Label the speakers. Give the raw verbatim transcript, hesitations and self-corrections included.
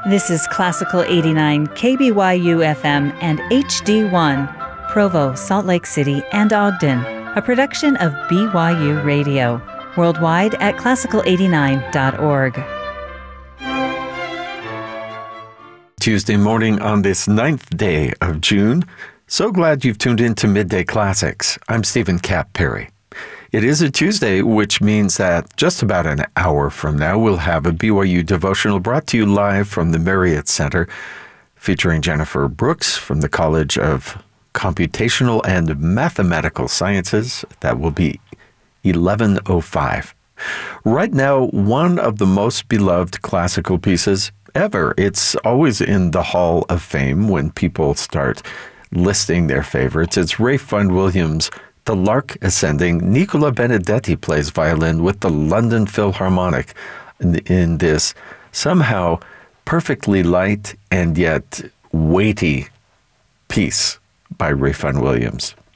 Speaker 1: This is Classical eighty-nine, K B Y U F M and H D one, Provo, Salt Lake City, and Ogden, a production of B Y U Radio, worldwide at classical eighty-nine dot org.
Speaker 2: Tuesday morning on this ninth day of June. So glad you've tuned in to Midday Classics. I'm Stephen Cap Perry. It is a Tuesday, which means that just about an hour from now, we'll have a B Y U devotional brought to you live from the Marriott Center, featuring Jennifer Brooks from the College of Computational and Mathematical Sciences. That will be eleven oh five. Right now, one of the most beloved classical pieces ever. It's always in the Hall of Fame when people start listing their favorites. It's Ralph Vaughan Williams' The Lark Ascending. Nicola Benedetti plays violin with the London Philharmonic in, in this somehow perfectly light and yet weighty piece by Ralph Vaughan Williams.